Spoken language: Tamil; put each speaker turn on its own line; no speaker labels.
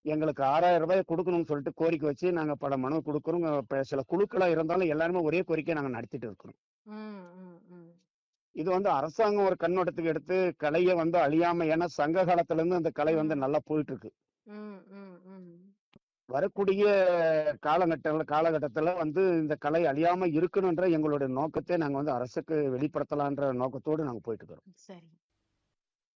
எங்களுக்கு 6,000 கொடுக்கணும்னு சொல்லிட்டு கோரிக்கை வச்சு நாங்க பல மனு கொடுக்குறோம். இப்ப சில குழுக்களா இருந்தாலும் எல்லாருமே ஒரே கோரிக்கையை நாங்க நடத்திட்டு இருக்கிறோம்.
ம், ம், ம்.
இது அரசாங்கம் ஒரு கண்ணோட்டத்துக்கு எடுத்து கலையை அழியாம, ஏன்னா சங்க காலத்துல இருந்து அந்த கலை
ம்,
நல்லா போயிட்டு இருக்கு.
ம், ம், ம்.
வரக்கூடிய காலகட்டத்துல இந்த கலை அழியாம இருக்கணும்ன்ற எங்களுடைய நோக்கத்தை நாங்க அரசுக்கு வெளிப்படுத்தலான்ற நோக்கத்தோடு நாங்க போயிட்டு இருக்கிறோம்.
சரி.